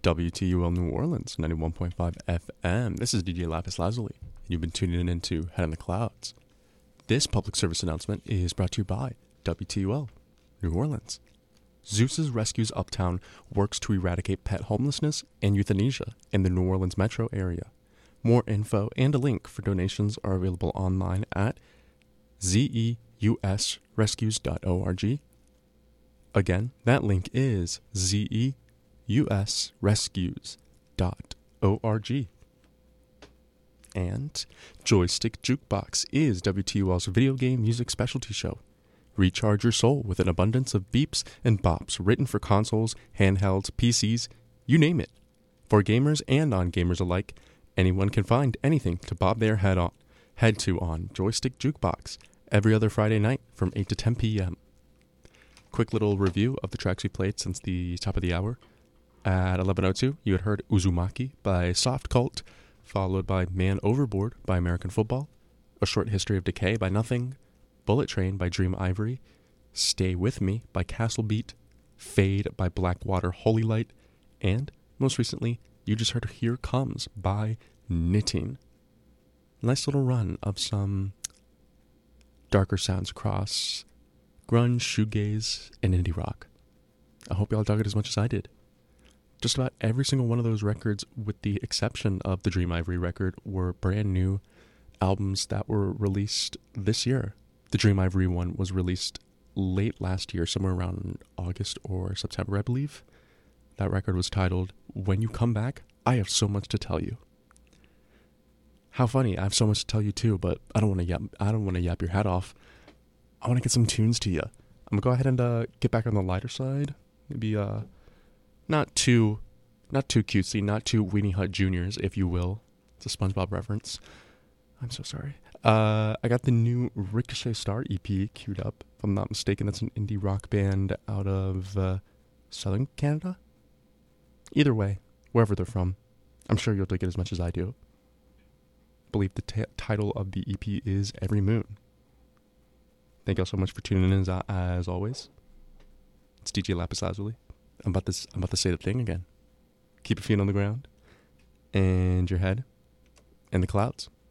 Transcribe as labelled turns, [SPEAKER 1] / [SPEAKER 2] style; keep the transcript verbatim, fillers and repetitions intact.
[SPEAKER 1] W T U L New Orleans, ninety-one point five F M. This is D J Lapis Lazuli, and you've been tuning in to Head in the Clouds. This public service announcement is brought to you by W T U L New Orleans. Zeus's Rescues Uptown works to eradicate pet homelessness and euthanasia in the New Orleans metro area. More info and a link for donations are available online at zeus rescues dot org. Again, that link is zeus rescues dot org. And Joystick Jukebox is W T U L's video game music specialty show. Recharge your soul with an abundance of beeps and bops written for consoles, handhelds, P Cs, you name it. For gamers and non-gamers alike, anyone can find anything to bob their head on. Head to on Joystick Jukebox every other Friday night from eight to ten p.m. Quick little review of the tracks we played since the top of the hour. At eleven oh two, you had heard Uzumaki by Soft Cult, followed by Man Overboard by American Football, A Short History of Decay by Nothing, Bullet Train by Dream Ivory, Stay With Me by Castle Beat, Fade by Blackwater Holy Light, and, most recently, you just heard Here Comes by Knitting. Nice little run of some darker sounds across grunge, shoegaze, and indie rock. I hope y'all dug it as much as I did. Just about every single one of those records, with the exception of the Dream Ivory record, were brand new albums that were released this year. The Dream Ivory one was released late last year, somewhere around August or September, I believe. That record was titled, When You Come Back, I Have So Much to Tell You. How funny, I have so much to tell you too, but I don't want to yap, I don't want to yap your head off. I want to get some tunes to you. I'm going to go ahead and uh, get back on the lighter side. Maybe uh, not too, not too cutesy, not too Weenie Hut Juniors, if you will. It's a SpongeBob reference. I'm so sorry. Uh, I got the new Ricochet Star E P queued up. If I'm not mistaken, that's an indie rock band out of uh, Southern Canada? Either way, wherever they're from, I'm sure you'll dig it as much as I do. I believe the t- title of the E P is Every Moon. Thank y'all so much for tuning in as, as always. It's D J Lapis Lazuli. I'm about to, I'm about to say the thing again. Keep your feet on the ground and your head in the clouds.